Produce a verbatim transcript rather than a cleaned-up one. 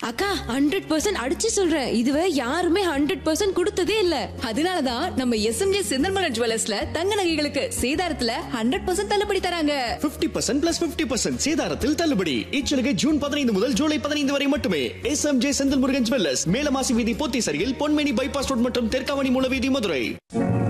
அக்கா hundred percent அடிச்சு சொல்றேன், இதுவே யாருமே ஹண்ட்ரட் பர்சன்ட் கொடுத்ததே இல்ல. அதனாலதான் நம்ம எஸ்எம்ஜே செந்தல்மலர் ஜுவல்லர்ஸ்ல தங்க நகைகளுக்கு சேதாரத்துல ஹண்ட்ரட் பர்சன்ட் தள்ளுபடி தராங்க. Fifty percent plus fifty percent சேதாரத்தில் தள்ளுபடி. இச்சலுகை ஜூன் பதினைந்து முதல் ஜூலை பதினைந்து வரை மட்டுமே. எஸ்எம்ஜே செந்தில் முருகன் ஜுவல்லர்ஸ், மேலமாசி வீதி, போத்தீஸ் அருகில், பொன்மேனி பைபாஸ் ரோட் மற்றும் தெற்காவணி மூலவீதி, மதுரை.